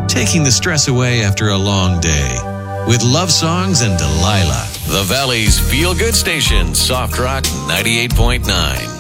taking the stress away after a long day. With love songs and Delilah. The Valley's feel-good station, Soft Rock 98.9.